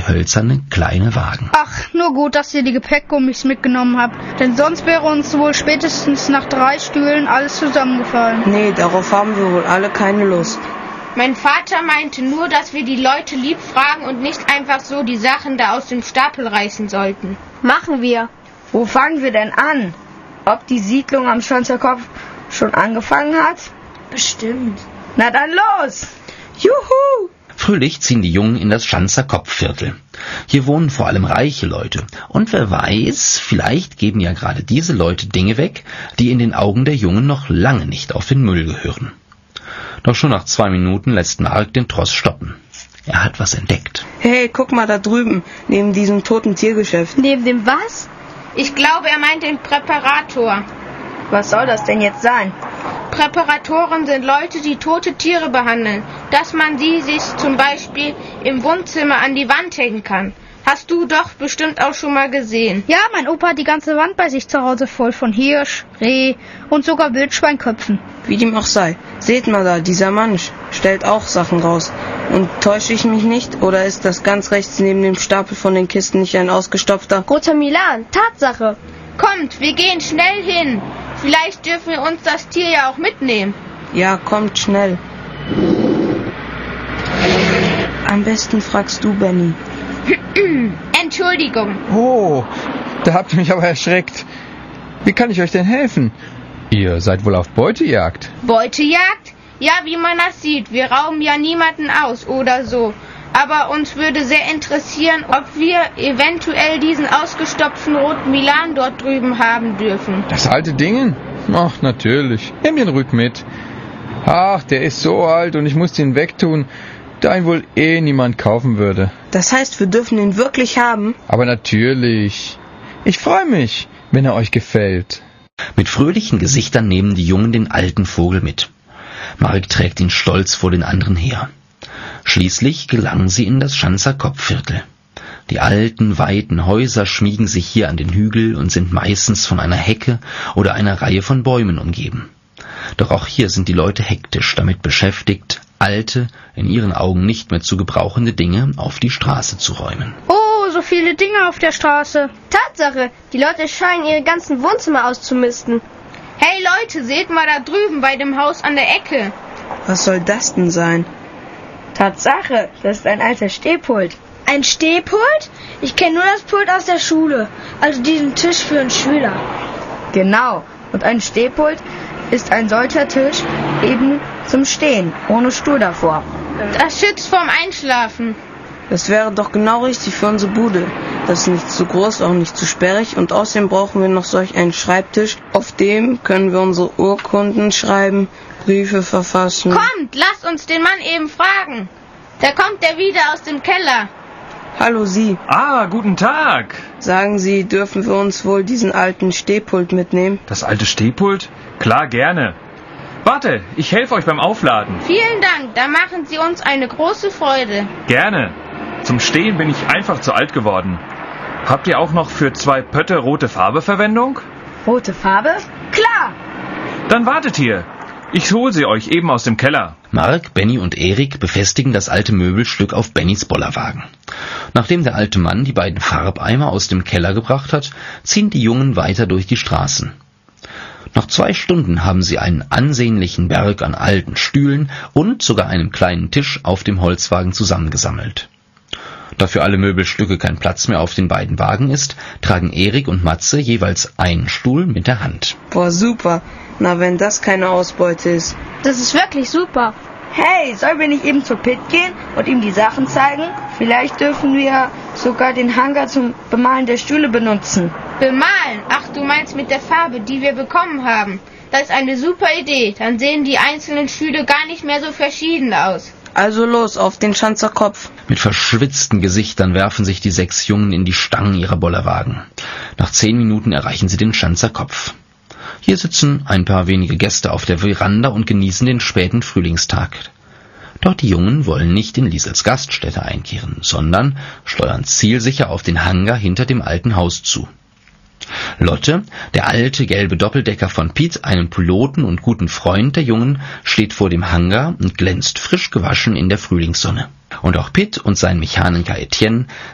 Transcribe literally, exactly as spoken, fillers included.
hölzerne kleine Wagen. Ach, nur gut, dass ihr die Gepäckgummis mitgenommen habt, denn sonst wäre uns wohl spätestens nach drei Stühlen alles zusammengefallen. Nee, darauf haben wir wohl alle keine Lust. Mein Vater meinte nur, dass wir die Leute lieb fragen und nicht einfach so die Sachen da aus dem Stapel reißen sollten. Machen wir. Wo fangen wir denn an? Ob die Siedlung am Schanzer schon angefangen hat? Bestimmt. Na dann los! Juhu! Fröhlich ziehen die Jungen in das Schanzer Kopfviertel. Hier wohnen vor allem reiche Leute. Und wer weiß, vielleicht geben ja gerade diese Leute Dinge weg, die in den Augen der Jungen noch lange nicht auf den Müll gehören. Doch schon nach zwei Minuten lässt Mark den Tross stoppen. Er hat was entdeckt. Hey, guck mal da drüben, neben diesem toten Tiergeschäft. Neben dem was? Ich glaube, er meint den Präparator. Was soll das denn jetzt sein? Präparatoren sind Leute, die tote Tiere behandeln, dass man sie sich zum Beispiel im Wohnzimmer an die Wand hängen kann. Hast du doch bestimmt auch schon mal gesehen. Ja, mein Opa hat die ganze Wand bei sich zu Hause voll von Hirsch, Reh und sogar Wildschweinköpfen. Wie dem auch sei. Seht mal da, dieser Mann stellt auch Sachen raus. Und täusche ich mich nicht? Oder ist das ganz rechts neben dem Stapel von den Kisten nicht ein ausgestopfter? Roter Milan, Tatsache. Kommt, wir gehen schnell hin. Vielleicht dürfen wir uns das Tier ja auch mitnehmen. Ja, kommt schnell. Am besten fragst du, Benny. Entschuldigung. Oh, da habt ihr mich aber erschreckt. Wie kann ich euch denn helfen? Ihr seid wohl auf Beutejagd. Beutejagd? Ja, wie man das sieht. Wir rauben ja niemanden aus oder so. Aber uns würde sehr interessieren, ob wir eventuell diesen ausgestopften roten Milan dort drüben haben dürfen. Das alte Ding? Ach, natürlich. Nimm ihn ruhig mit. Ach, der ist so alt und ich muss ihn wegtun, da ihn wohl eh niemand kaufen würde. Das heißt, wir dürfen ihn wirklich haben? Aber natürlich. Ich freue mich, wenn er euch gefällt. Mit fröhlichen Gesichtern nehmen die Jungen den alten Vogel mit. Mark trägt ihn stolz vor den anderen her. Schließlich gelangen sie in das Schanzer Kopfviertel. Die alten, weiten Häuser schmiegen sich hier an den Hügel und sind meistens von einer Hecke oder einer Reihe von Bäumen umgeben. Doch auch hier sind die Leute hektisch damit beschäftigt, alte, in ihren Augen nicht mehr zu gebrauchende Dinge auf die Straße zu räumen. Oh, so viele Dinge auf der Straße. Tatsache, die Leute scheinen ihre ganzen Wohnzimmer auszumisten. Hey Leute, seht mal da drüben bei dem Haus an der Ecke. Was soll das denn sein? Tatsache, das ist ein alter Stehpult. Ein Stehpult? Ich kenne nur das Pult aus der Schule, also diesen Tisch für einen Schüler. Genau, und ein Stehpult ist ein solcher Tisch eben zum Stehen, ohne Stuhl davor. Das schützt vorm Einschlafen. Das wäre doch genau richtig für unsere Bude. Das ist nicht zu groß, auch nicht zu sperrig und außerdem brauchen wir noch solch einen Schreibtisch. Auf dem können wir unsere Urkunden schreiben, Briefe verfassen. Kommt, lasst uns den Mann eben fragen. Da kommt er wieder aus dem Keller. Hallo Sie. Ah, guten Tag. Sagen Sie, dürfen wir uns wohl diesen alten Stehpult mitnehmen? Das alte Stehpult? Klar, gerne. Warte, ich helfe euch beim Aufladen. Vielen Dank, da machen Sie uns eine große Freude. Gerne. Zum Stehen bin ich einfach zu alt geworden. Habt ihr auch noch für zwei Pötte rote Farbe Verwendung? Rote Farbe? Klar! Dann wartet hier. Ich hole sie euch eben aus dem Keller. Mark, Benny und Erik befestigen das alte Möbelstück auf Bennys Bollerwagen. Nachdem der alte Mann die beiden Farbeimer aus dem Keller gebracht hat, ziehen die Jungen weiter durch die Straßen. Nach zwei Stunden haben sie einen ansehnlichen Berg an alten Stühlen und sogar einen kleinen Tisch auf dem Holzwagen zusammengesammelt. Da für alle Möbelstücke kein Platz mehr auf den beiden Wagen ist, tragen Erik und Matze jeweils einen Stuhl mit der Hand. Boah, super. Na, wenn das keine Ausbeute ist. Das ist wirklich super. Hey, sollen wir nicht eben zu Pitt gehen und ihm die Sachen zeigen? Vielleicht dürfen wir sogar den Hangar zum Bemalen der Stühle benutzen. Bemalen? Ach, du meinst mit der Farbe, die wir bekommen haben. Das ist eine super Idee. Dann sehen die einzelnen Stühle gar nicht mehr so verschieden aus. Also los, auf den Schanzer Kopf. Mit verschwitzten Gesichtern werfen sich die sechs Jungen in die Stangen ihrer Bollerwagen. Nach zehn Minuten erreichen sie den Schanzer Kopf. Hier sitzen ein paar wenige Gäste auf der Veranda und genießen den späten Frühlingstag. Doch die Jungen wollen nicht in Liesels Gaststätte einkehren, sondern steuern zielsicher auf den Hangar hinter dem alten Haus zu. Lotte, der alte gelbe Doppeldecker von Piet, einem Piloten und guten Freund der Jungen, steht vor dem Hangar und glänzt frisch gewaschen in der Frühlingssonne. Und auch Piet und sein Mechaniker Etienne